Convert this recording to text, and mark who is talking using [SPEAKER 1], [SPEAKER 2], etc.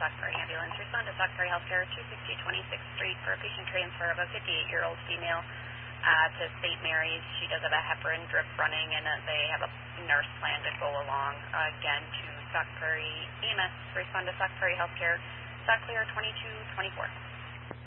[SPEAKER 1] Sauk Prairie Ambulance. Respond to Sauk Prairie Healthcare, 260 26th Street for a patient transfer of a 58-year-old female to St. Mary's. She does have a heparin drip running, and they have a nurse plan to go along. Again, to Sauk Prairie EMS. Respond to Sauk Prairie Healthcare, Sauk Clear 2224.